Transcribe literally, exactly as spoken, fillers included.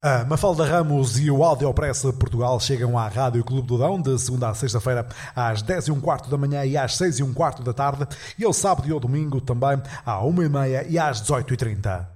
A Mafalda Ramos e o Audiopress Portugal chegam à Rádio Clube do Dão de segunda a sexta-feira às dez e um quarto da manhã e às seis e um quarto da tarde e ao sábado e ao domingo também à uma e meia e às dezoito e trinta.